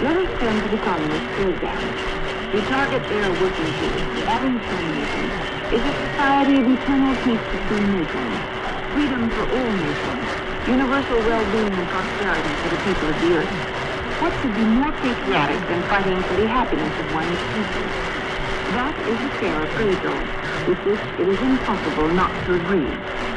Let us turn to the communist program. The target they are working towards, the Adams Communism, is a society of eternal peace between nations, freedom for all nations, universal well-being and prosperity for the people of the earth. What could be more patriotic than fighting for the happiness of one's people? That is a fair appraisal, with which it is impossible not to agree.